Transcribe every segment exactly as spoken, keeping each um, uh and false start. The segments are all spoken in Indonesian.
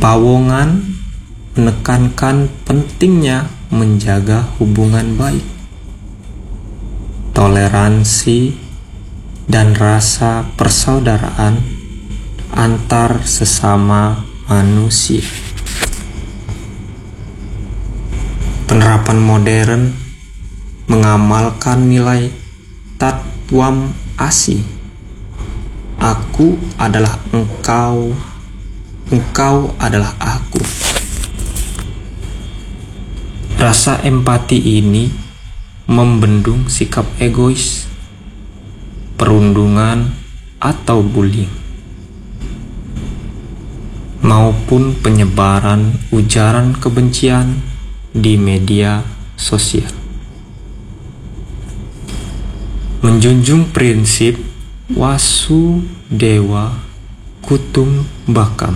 Pawongan menekankan pentingnya menjaga hubungan baik, toleransi, dan rasa persaudaraan antar sesama manusia. Penerapan modern mengamalkan nilai tatwam asi. Aku adalah engkau, engkau adalah aku. Rasa empati ini membendung sikap egois, perundungan atau bullying, maupun penyebaran ujaran kebencian di media sosial. Menjunjung prinsip Wasudewa Kutumbakam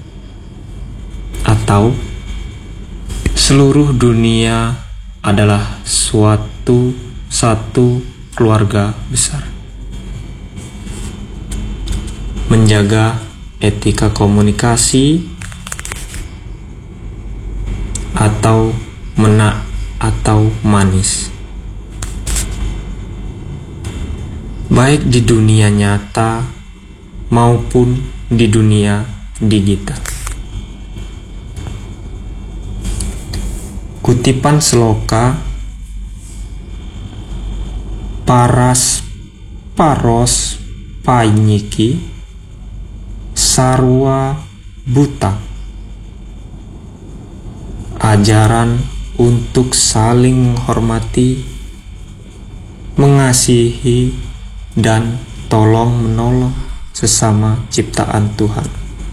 atau seluruh dunia adalah suatu satu keluarga besar. Menjaga etika komunikasi atau mena atau manis, baik di dunia nyata maupun di dunia digital. Kutipan seloka Paras Paros Panyiki Sarwa Buta, ajaran untuk saling menghormati, mengasihi, dan tolong-menolong sesama ciptaan Tuhan.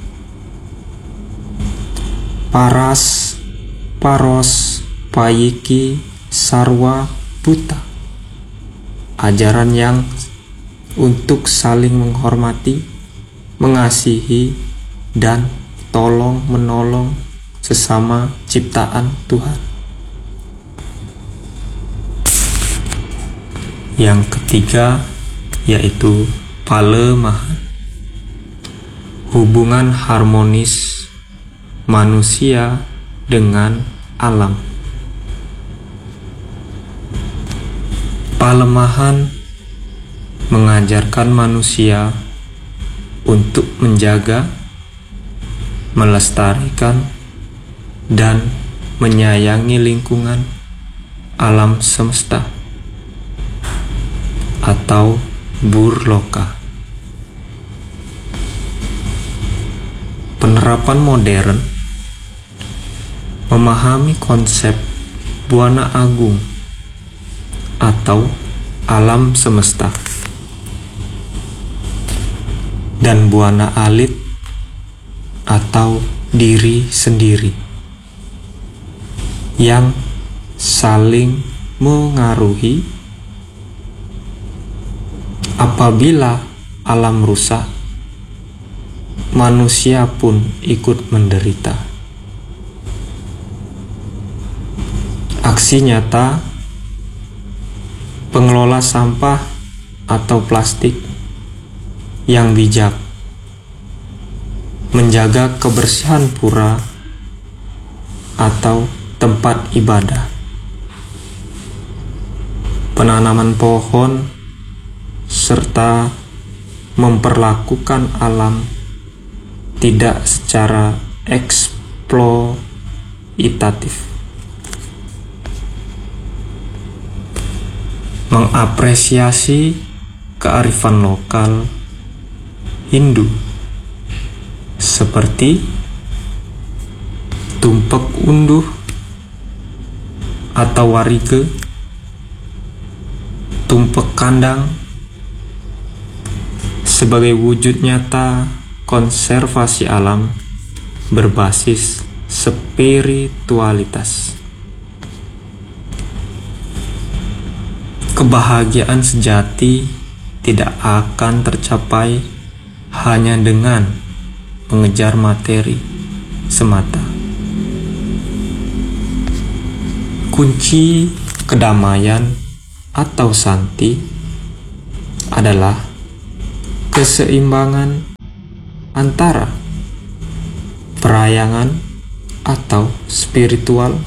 Paras Paros Payiki Sarwa Buta, ajaran yang untuk saling menghormati, mengasihi, dan tolong-menolong sesama ciptaan Tuhan. Yang ketiga yaitu palemahan, hubungan harmonis manusia dengan alam. Palemahan mengajarkan manusia untuk menjaga, melestarikan, dan menyayangi lingkungan alam semesta atau burloka. Penerapan modern memahami konsep buana agung atau alam semesta dan buana alit atau diri sendiri yang saling mengaruhi. Apabila alam rusak, manusia pun ikut menderita. Aksi nyata pengelola sampah atau plastik yang bijak menjaga kebersihan pura atau tempat ibadah, penanaman pohon, serta memperlakukan alam tidak secara eksploitatif. Mengapresiasi kearifan lokal Hindu seperti tumpek unduh atau warige, tumpek kandang, sebagai wujud nyata konservasi alam berbasis spiritualitas. Kebahagiaan sejati tidak akan tercapai hanya dengan mengejar materi semata. Kunci kedamaian atau santi adalah keseimbangan antara perayangan atau spiritual,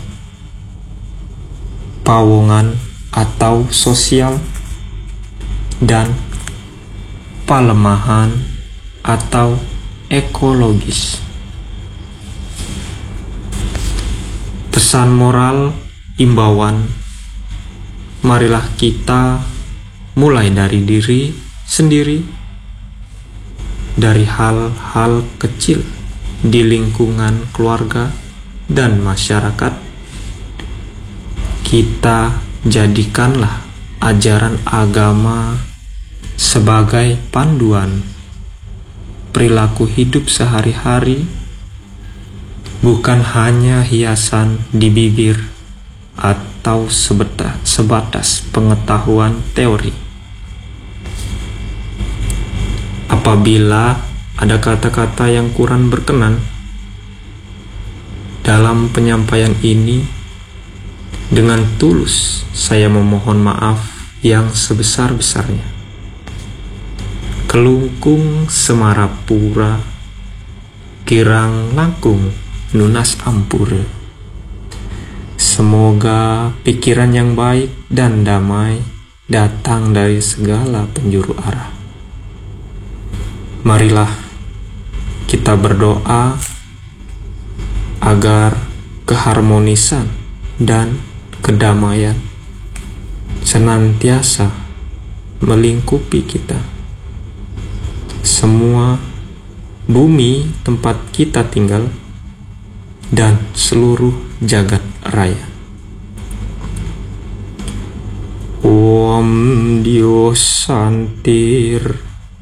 pawongan atau sosial, dan pelemahan atau ekologis. Pesan moral imbauan, marilah kita mulai dari diri sendiri, dari hal-hal kecil di lingkungan keluarga dan masyarakat. Kita jadikanlah ajaran agama sebagai panduan perilaku hidup sehari-hari, bukan hanya hiasan di bibir atau sebatas, sebatas pengetahuan teori. Apabila ada kata-kata yang kurang berkenan dalam penyampaian ini, dengan tulus saya memohon maaf yang sebesar-besarnya. Kelungkung Semarapura, kirang langkung nunas ampura. Semoga pikiran yang baik dan damai datang dari segala penjuru arah. Marilah kita berdoa agar keharmonisan dan kedamaian senantiasa melingkupi kita. Semua bumi tempat kita tinggal dan seluruh jagat raya. Om Dio Santir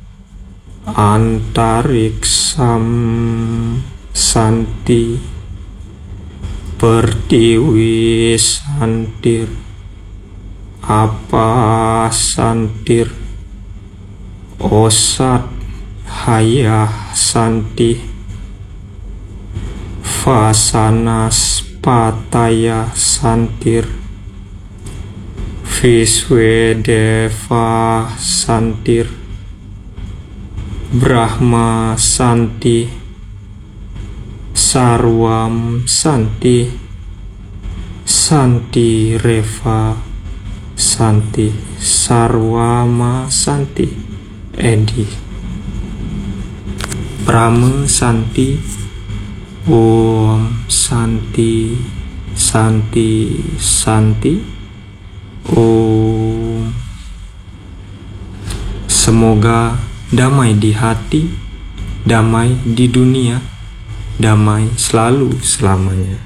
Antariksam Santi Pertiwi Santir Apa Santir Osat Hayah Santi Vasanas Pataya Santir Viswedeva Santir Brahma Santi Sarwam Santi Santi Reva Santi Sarwama Santi Edi Brahma Santi Om Santi Santi Santi Om. Semoga damai di hati, damai di dunia, damai selalu selamanya.